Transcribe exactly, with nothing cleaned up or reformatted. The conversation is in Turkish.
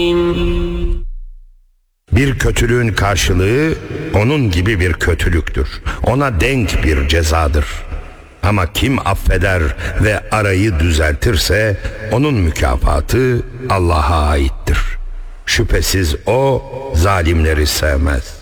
Bir kötülüğün karşılığı onun gibi bir kötülüktür. Ona denk bir cezadır. Ama kim affeder ve arayı düzeltirse onun mükafatı Allah'a aittir. Şüphesiz o zalimleri sevmez.